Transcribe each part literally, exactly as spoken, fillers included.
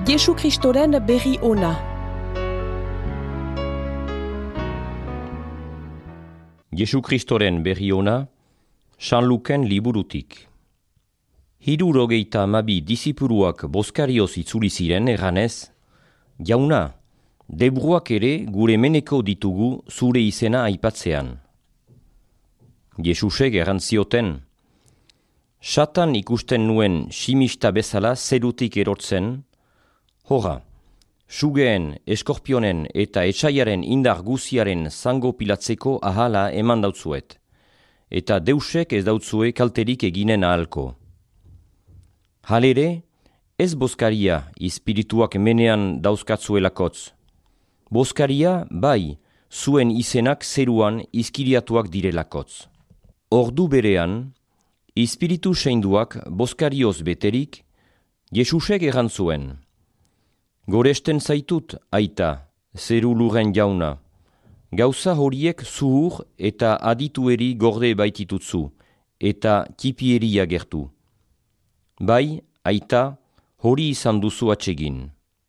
Jesu Kristoren berri ona. Jesu Kristoren berri ona, San Luken liburutik. Hirurogeita hamabi disipuruak bozkarioz itzuli ziren erranez, jauna, debruak ere gure meneko ditugu zure izena aipatzean. Jesusek errantzioten, Satan ikusten nuen simista bezala zerutik erortzen, horra, sugeen, eskorpionen eta etsaiaren indar guziaren zango pilatzeko ahala eman dautzuet, eta deusek ez dautzue kalterik eginen ahalko. Halere, ez bozkaria espirituak menean dauzkatzuelakotz. Bozkaria, bai, zuen izenak zeruan izkiriatuak direlakotz. Ordu berean, espiritu seinduak bozkarioz beterik, Jesusek errantzuen. Goresten zaitut, aita, zeru lurren jauna. Gauza horiek zuhur eta aditueri gorde baititutzu, eta tipieria gertu. Bai, aita, hori izan duzu atsegin.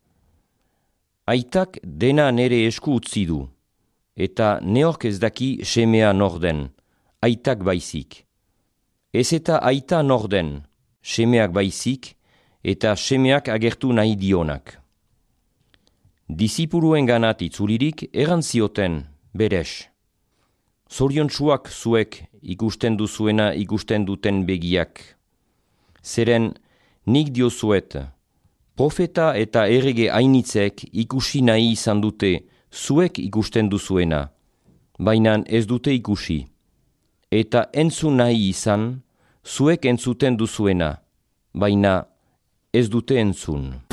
Aitak dena nere esku utzi du, eta neork ez daki semea norden, aitak baizik. Ez eta aita norden, semeak baizik, eta semeak agertu nahi dionak. Disipuruen ganat itzulirik erantzioten, beres. Zoriontsuak zuek ikusten duzuena ikusten duten begiak. Zeren nik diozuet, profeta eta errege hainitzek ikusi nahi izan dute zuek ikusten duzuena, baina ez dute ikusi. Eta entzun nahi izan, zuek entzuten duzuena, baina ez dute entzun.